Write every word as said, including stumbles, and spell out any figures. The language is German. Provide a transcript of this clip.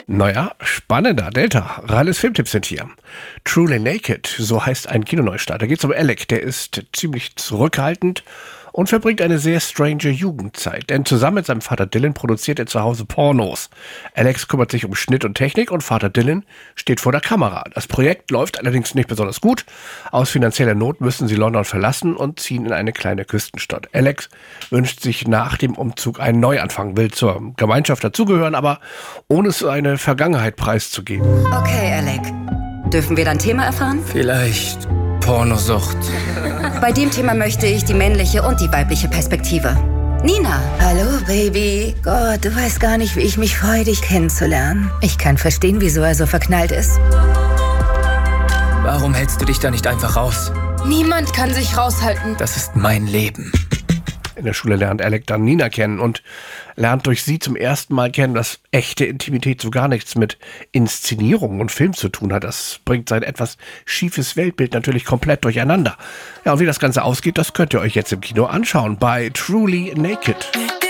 Naja, spannender. Delta. Ralles Filmtipps sind hier. Truly Naked, so heißt ein Kinoneustart. Da geht es um Alec, der ist ziemlich zurückhaltend und verbringt eine sehr strange Jugendzeit. Denn zusammen mit seinem Vater Dylan produziert er zu Hause Pornos. Alex kümmert sich um Schnitt und Technik und Vater Dylan steht vor der Kamera. Das Projekt läuft allerdings nicht besonders gut. Aus finanzieller Not müssen sie London verlassen und ziehen in eine kleine Küstenstadt. Alex wünscht sich nach dem Umzug einen Neuanfang, will zur Gemeinschaft dazugehören, aber ohne seine Vergangenheit preiszugeben. Okay, Alec. Dürfen wir dein Thema erfahren? Vielleicht Pornosucht. Bei dem Thema möchte ich die männliche und die weibliche Perspektive. Nina. Hallo, Baby. Gott, du weißt gar nicht, wie ich mich freue, dich kennenzulernen. Ich kann verstehen, wieso er so verknallt ist. Warum hältst du dich da nicht einfach raus? Niemand kann sich raushalten. Das ist mein Leben. In der Schule lernt Alec dann Nina kennen und lernt durch sie zum ersten Mal kennen, dass echte Intimität so gar nichts mit Inszenierung und Film zu tun hat. Das bringt sein etwas schiefes Weltbild natürlich komplett durcheinander. Ja, und wie das Ganze ausgeht, das könnt ihr euch jetzt im Kino anschauen bei Truly Naked.